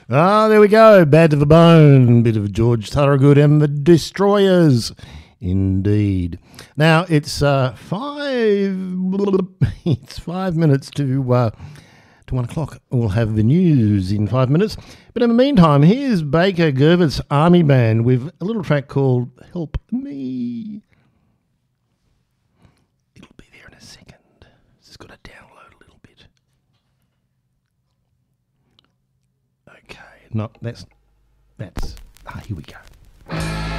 There we go. Bad to the Bone. Bit of George Thorogood and the Destroyers. Indeed. Now it's 5 minutes to 1 o'clock. We'll have the news in 5 minutes. But in the meantime, here's Baker Gurvit's Army Band with a little track called Help Me. It'll be there in a second. Just got to download a little bit. Okay. No, that's here we go.